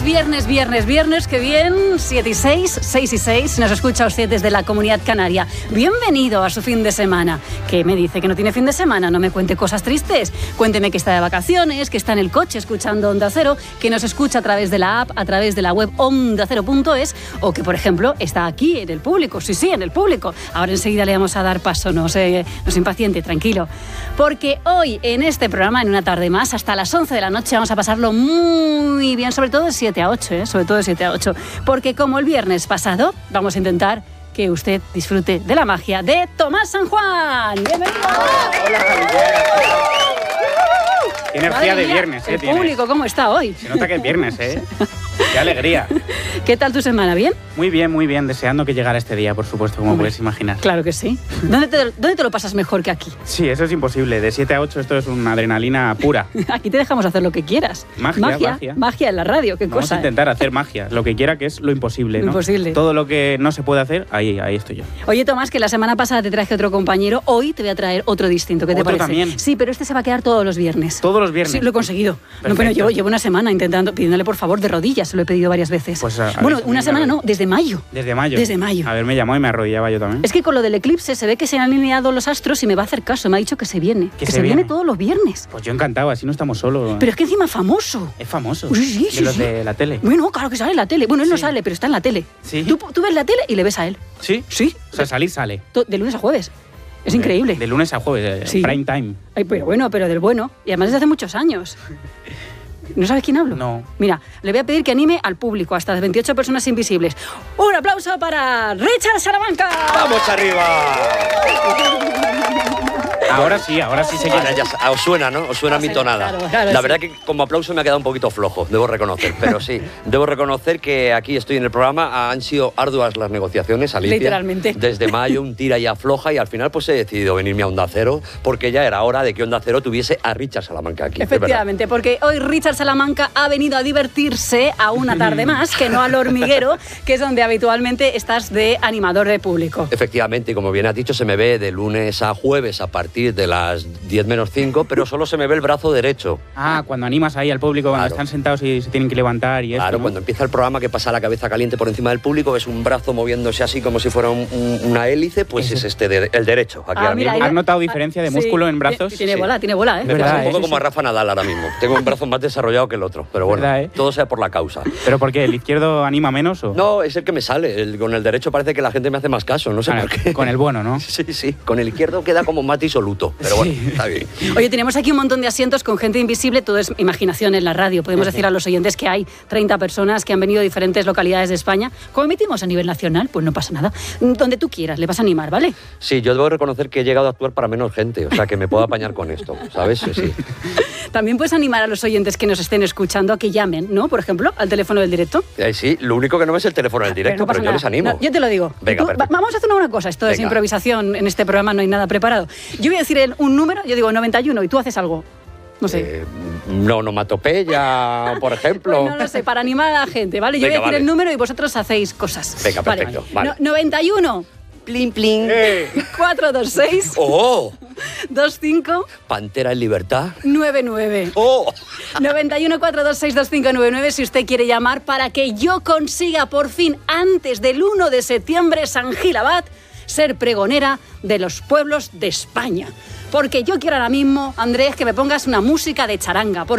Viernes, qué bien, 7 y 6, 6 y 6, si nos escucha usted desde la Comunidad Canaria. Bienvenido a su fin de semana. ¿Qué me dice que no tiene fin de semana? No me cuente cosas tristes. Cuénteme que está de vacaciones, que está en el coche escuchando Onda Cero, que nos escucha a través de la app, a través de la web ondacero.es, o que, por ejemplo, está aquí en el público. Sí, en el público. Ahora enseguida le vamos a dar paso, no se impaciente, tranquilo. Porque hoy, en este programa, en una tarde más, hasta las 11 de la noche, vamos a pasarlo muy bien, sobre todo de 7 a 8, sobre todo de 7 a 8, porque como el viernes pasado, vamos a intentar que usted disfrute de la magia de Tomás San Juan. ¡Bienvenido! Hola, Qué energía de viernes, el público, ¿cómo está hoy? Se nota que es viernes, Qué alegría. ¿Qué tal tu semana? ¿Bien? Muy bien. Deseando que llegara este día, por supuesto, como puedes imaginar. Claro que sí. ¿Dónde te lo pasas mejor que aquí? Sí, eso es imposible. De 7 a 8 esto es una adrenalina pura. Aquí te dejamos hacer lo que quieras. Magia en la radio, qué cosa. Vamos a intentar hacer magia, lo que quiera, que es lo imposible, ¿no? Imposible. Todo lo que no se puede hacer, ahí estoy yo. Oye, Tomás, que la semana pasada te traje otro compañero, hoy te voy a traer otro distinto. ¿Qué te parece? También. Sí, pero este se va a quedar todos los viernes. ¿Todos los viernes? Sí, lo he conseguido. No, pero llevo una semana pidiéndole por favor de rodillas, se lo he pedido varias veces. Pues bueno, una semana no, desde mayo. Desde mayo. A ver, me llamó y me arrodillaba yo también. Es que con lo del eclipse se ve que se han alineado los astros y me va a hacer caso. Me ha dicho que se viene. Que se viene todos los viernes. Pues yo encantado, así no estamos solos. Pero es que encima es famoso. Es famoso. Sí. De los de la tele. Bueno, claro que sale en la tele. Bueno, él no sale, pero está en la tele. Sí. Tú ves la tele y le ves a él. ¿Sí? Sí. O sea, salir sale. De lunes a jueves. Es increíble. De lunes a jueves, prime time. Ay, pero del bueno. Y además desde hace muchos años. ¿No sabes quién hablo? No. Mira, le voy a pedir que anime al público, hasta las 28 personas invisibles. ¡Un aplauso para Richard Salamanca! ¡Vamos arriba! Ahora sí se queda. Ya, os suena, ¿no? Os suena mi tonada. Claro, la verdad que como aplauso me ha quedado un poquito flojo, debo reconocer. Pero sí, debo reconocer que aquí estoy en el programa. Han sido arduas las negociaciones, Alicia. Literalmente. Desde mayo, un tira y afloja, y al final pues he decidido venirme a Onda Cero, porque ya era hora de que Onda Cero tuviese a Richard Salamanca aquí. Efectivamente, porque hoy Richard Salamanca ha venido a divertirse a una tarde más, que no al hormiguero, que es donde habitualmente estás de animador de público. Efectivamente, y como bien has dicho, se me ve de lunes a jueves a partir de las 10 menos 5, pero solo se me ve el brazo derecho. Ah, cuando animas ahí al público, cuando están sentados y se tienen que levantar y eso. Claro, ¿no? Cuando empieza el programa, que pasa la cabeza caliente por encima del público, ves un brazo moviéndose así como si fuera una hélice, pues es el derecho. Aquí ahora mismo. ¿Has notado diferencia de músculo en brazos? Tiene bola, ¿eh? Me pasa un poco como a Rafa Nadal ahora mismo. Tengo un brazo más desarrollado que el otro, pero bueno, ¿verdad, todo sea por la causa. ¿Pero por qué? ¿El izquierdo anima menos o...? No, es el que me sale. Con el derecho parece que la gente me hace más caso, no sé por qué. Con el bueno, ¿no? Sí. Con el izquierdo queda como más disoluto, pero bueno, está bien. Oye, tenemos aquí un montón de asientos con gente invisible, todo es imaginación en la radio. Podemos decir a los oyentes que hay 30 personas que han venido de diferentes localidades de España. Como emitimos a nivel nacional, pues no pasa nada. Donde tú quieras, le vas a animar, ¿vale? Sí, yo debo reconocer que he llegado a actuar para menos gente, o sea que me puedo apañar con esto, ¿sabes? Sí. También puedes animar a los oyentes que nos estén escuchando a que llamen, ¿no? Por ejemplo, al teléfono del directo. Sí, lo único que no es el teléfono del directo, pero yo les animo. No, yo te lo digo. Venga, vamos a hacer una cosa, esto es improvisación, en este programa no hay nada preparado. Yo voy a decir un número, yo digo 91 y tú haces algo. No sé. Onomatopeya, por ejemplo. Pues no lo sé, para animar a la gente, ¿vale? Yo voy a decir el número y vosotros hacéis cosas. Venga, perfecto. Vale. 91. Plin, plin. 426. ¡Oh! 25. Pantera en libertad. 99. ¡Oh! 91 426 2599 si usted quiere llamar para que yo consiga por fin, antes del 1 de septiembre, San Gil Abad, ser pregonera de los pueblos de España. Porque yo quiero ahora mismo, Andrés, que me pongas una música de charanga.